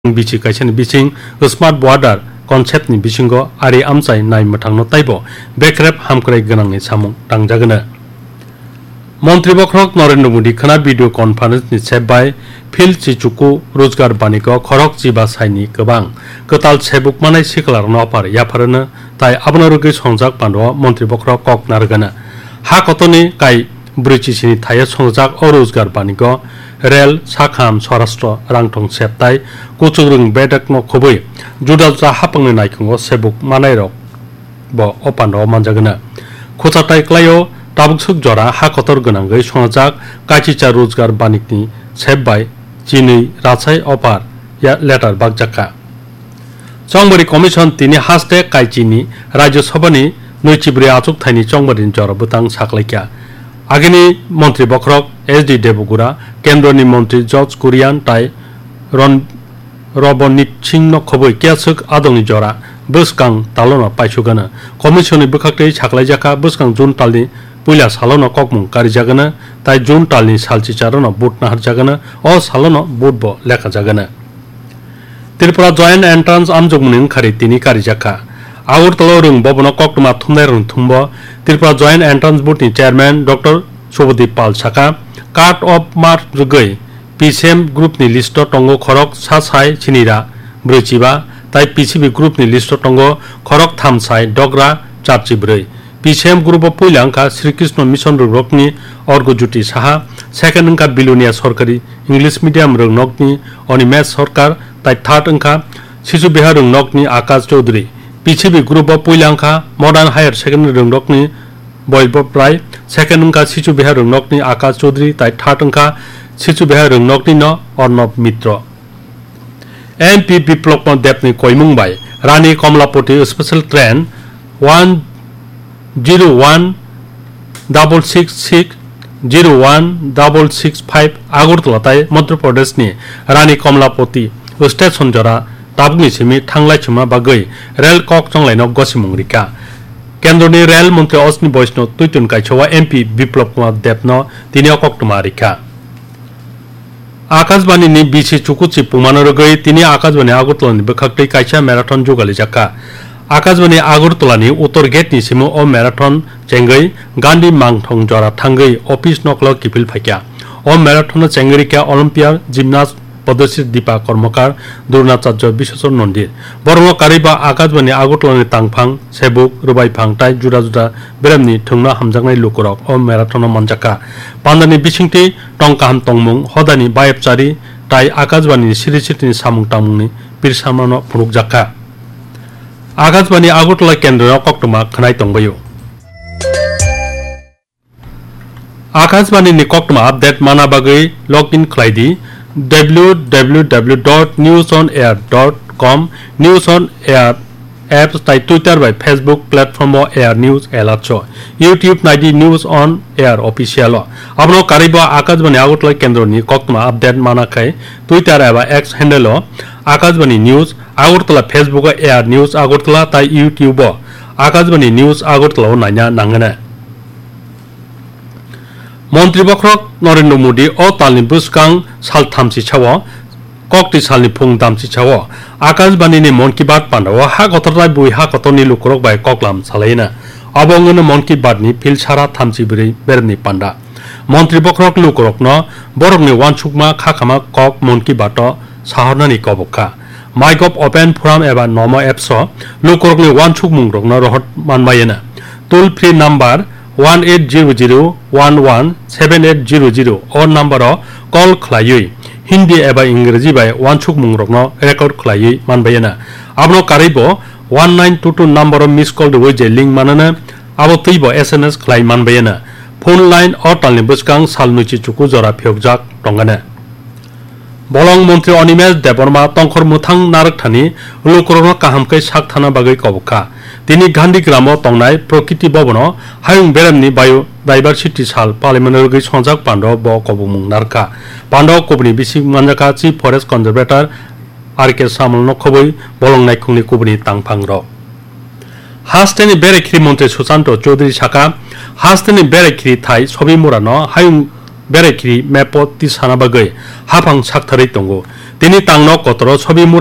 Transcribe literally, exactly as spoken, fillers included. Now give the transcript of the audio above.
bichi kaisani bising smart border concept ni bisingo ari amchai nai mathangno taibo bekrep hamkrai ganang ni samung tangjagana মন্ত্রী বক্রক নরেন্দ্র মোদী খানা video conference ni sebai phil chichuku rozgar baniko khorok jiba saini gobang kotal sebuk manai siklarno apar yafarna tai abnarugi songjak pando মন্ত্রী বক্রক kok nargana ha kotoni kai brichini thaya songjak o rozgar baniko rel sakham swarashtra rangthong septai kuchugrung bedakno khoboi judal ja hapangni naikhungo sebuk manai rok bo opando manjagana khochatai klayo tabuk jora ha kotor gonangai songjak kachicha rozgar banikni sebai chini rachai opar ya letter bagjaka chongbari commission tini haste kaichini rajya sabhani noichibri achuk thaini chongbari jora butang saklaikya agini মন্ত্রী বক্রক SD Deve Gowda কেন্দ্রনি মন্ত্রী George Kurian তাই রন রবনিত সিংহ খবই কেসক আদংনি জরা বসকাং তালনা পাইছুগানা কমিশননি বখাকতে সাকলাইজাকা বসকাং June তালনি পুইলা Salna ককমুং কারিজাগানা তাই June তালনি সালচি চারনা বুট নাহার জাগানা অ সালনা বুটব লেখা জাগানা Tripura joint entrance আমজগমুনি খারি তিনি কারিজাকা আগরতলা রং ভবন কক্টমা থুমনাই রং থুমব Tripura joint entrance বোর্ডনি chairman doctor Subhadip পাল সাকা cut off mark জুগৈ PCM গ্রুপনি list টঙ্গ খরক সাসাই চিনিরা ব্রৈচিবা তাই PCB গ্রুপনি list টঙ্গ খরক থামসাই Dogra চারচিব্রৈ PCM group পয়লা अंका Shrikrishna mission রংনকনি অর্গজুটি Saha second अंका Belonia সরকারি ইংলিশ মিডিয়াম রংনকনি অনিমেশ সরকার তাই থার্ড अंका শিশু বিহার রংনকনি আকাশ চৌধুরী পিছিবি গ্রুপ পয়লা अंका मॉडर्न हायर सेकेंडरी रंगनकनि बयबब राय सेकेंड अंका शिशु बिहार रंगनकनि आकाश चौधरी ताई थार्ड अंका शिशु बिहार रंगनकनि न अर्णब मित्र एमपी बिप्लव देवनि कोइमुंबाई रानी Kamlapati special train one zero one double six six zero one double six five Agartala ताई मध्य प्रदेशनि रानी कमलापति स्टेशन जरा ताबुनि सिमी थांलाय छमा बागै रेल कक चंलायनो गसिमुंगरिका केंद्रनि रेल मंत्री अश्विनी वैष्णव तुइटुन काइछवा एमपी बिप्लव कुमार देवनो तिनि अकक्टमारिका आकाशवाणीनि बिसि चुकुचि पुमानरगै तिनि आकाशवाणी आगरतलानि बखाक्तै काइछा मैराथन जुगालि जाका आकाशवाणी आगरतलानि उत्तर गेटनि सिमु अ मैराथन चेंगै गांधी मांगथं जरा थांगै ऑफिस नकल किपिल फाइका a marathon चेंगरिका olympiad gymnast पदश्री Deepa कर्मकार द्रोणाचार्य विश्वेश्वर नंदिर बरंग कारिबा आकाशवाणी आगरतलानि तांगफां सेबुक रुबाइफां ताई जुदा जुदा बेरामनि थुंना हामजांनाय लुकरक अ मैराथन मनजाका पान्दानि बिसिंथि टंकाहाम तंमुं हदानि बायपचारि ताई आकाशवाणी सिरिसिटिनि सामुं तामुंनि बिरसामानो फुरुकजाका आकाशवाणी आगरतला केन्द्र कक्टमा खनाय तंबायो आकाशवाणीनि कक्टमा update मानाबागै login खालायदि W W W dot news on air dot come news on air apps ताई Twitter bye Facebook platform air news एलाचो YouTube Nayudu news on air official अपनो कारिबा Akashvani Agartala केन्द्रनि कक्टमा update मानाखाय Twitter एबा x handle Akashvani news Agartala Facebook air news Agartala ताई YouTube Akashvani news Agartala नायना नांगना মন্ত্রী বক্রক নরেন্দ্র মোদী অ তালনি বুসকাং সাল থামসি ছাও ককটি সালনি ফুং দামসি ছাও আকাশবাণীনি মন কি বাত পান্ডাও হা গতরাই বই হা কতনি লুকরক বাই ককলাম সালাইনা অবঙ্গন মন কি বাতনি ফিল সারা থামসি বরি বেরনি পান্ডা মন্ত্রী বক্রক লুকরক ন বরকনি ওয়ানসুকমা খাখামা কক মন কি বাত সাহরনানি কবকা মাইগভ ওপেন ফোরাম এবা নম এপস লুকরকনি ওয়ানসুক মুংরক ন রহত মানবাयना toll free number one eight zero zero one one seven eight zero zero और नंबर कल खलायै हिंदी एबा इंग्रेजी bye Wansuk मुंगरकनो record खलायै मानबायना आबनो कारिबो one nine to to number miss call दवै J link मानना आबो तैबो एसएनएस खलाय मानबायना फोन लाइन और तालनि बसकां सालनुचि चुकु जरा फेगजाक टंगाना बलं मंत्री अनिमेश देबरमा तंखर मुथां नारकथानि लुकरनो काहामकै साक थाना बागै कबका तिनी गांधी ग्राम तंनाय प्रकृति भवन हायुं बेरामनि बायो डाइभार्सिटी साल पार्लियामेंटारि संजाक पांडव ब कबुमुं नारका पांडव कबनि बिसि मानजाका चीफ फरेस्ट कन्जर्वेटर आर के सामल नखबै बलं नायखुंनि कबनि तांफां र हास्टेनि बेरेखिरि मंत्री सुशांत चौधरी साका हास्टेनि बेरेखिरि थाय सबिमुरानो हायुं बेरायखिरि मेपत ति साना बागै हाफां साकथारै दंगो tini tangno kotoro sobi